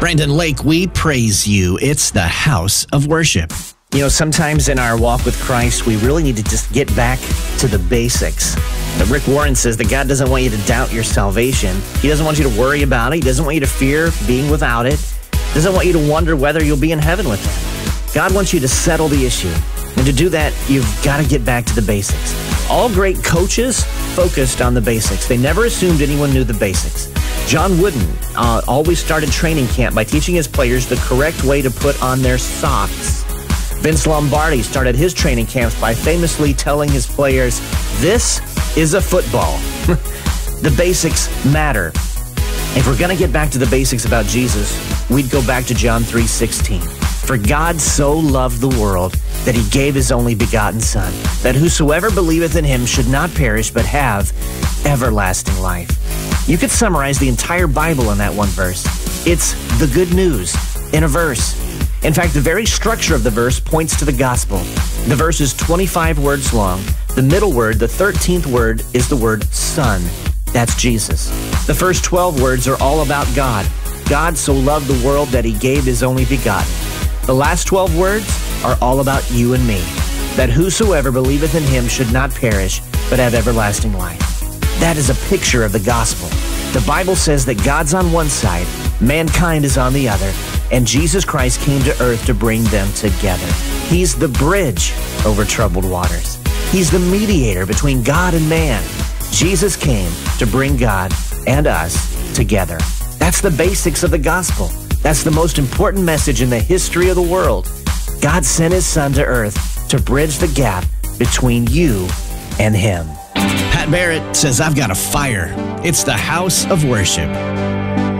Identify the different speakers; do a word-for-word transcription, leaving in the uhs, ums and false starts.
Speaker 1: Brandon Lake, we praise you. It's the house of worship.
Speaker 2: You know, sometimes in our walk with Christ, we really need to just get back to the basics. But Rick Warren says that God doesn't want you to doubt your salvation. He doesn't want you to worry about it. He doesn't want you to fear being without it. He doesn't want you to wonder whether you'll be in heaven with Him. God wants you to settle the issue. And to do that, you've got to get back to the basics. All great coaches focused on the basics. They never assumed anyone knew the basics. John Wooden uh, always started training camp by teaching his players the correct way to put on their socks. Vince Lombardi started his training camps by famously telling his players, "This is a football." The basics matter. If we're going to get back to the basics about Jesus, we'd go back to John three sixteen. For God so loved the world that He gave His only begotten Son, that whosoever believeth in Him should not perish but have everlasting life. You could summarize the entire Bible in that one verse. It's the good news in a verse. In fact, the very structure of the verse points to the gospel. The verse is twenty-five words long. The middle word, the thirteenth word, is the word Son. That's Jesus. The first twelve words are all about God. God so loved the world that He gave His only begotten. The last twelve words are all about you and me, that whosoever believeth in Him should not perish, but have everlasting life. That is a picture of the gospel. The Bible says that God's on one side, mankind is on the other, and Jesus Christ came to earth to bring them together. He's the bridge over troubled waters. He's the mediator between God and man. Jesus came to bring God and us together. That's the basics of the gospel. That's the most important message in the history of the world. God sent His Son to earth to bridge the gap between you and Him.
Speaker 1: Pat Barrett says, I've got a fire. It's the house of worship.